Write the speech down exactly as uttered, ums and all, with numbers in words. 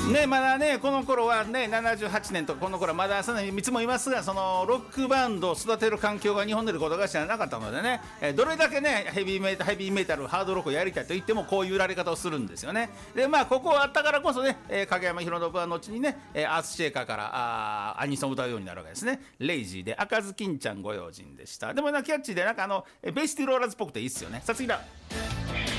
ね、まだねこの頃はねななじゅうはちねんとかこの頃はまだそのいつもいますが、そのロックバンドを育てる環境が日本でることが知らなかったのでね、えーどれだけねヘビーメタヘビーメタルハードロックをやりたいと言ってもこういう売られ方をするんですよね。でまあここあったからこそね、えー影山博信は後にね、えーアースシェイカーからあーアニソンを歌うようになるわけですね。レイジーで赤ずきんちゃんご用心でした。でもなキャッチーでなんかあのベイシティローラーズっぽくていいっすよね。さあ次だ。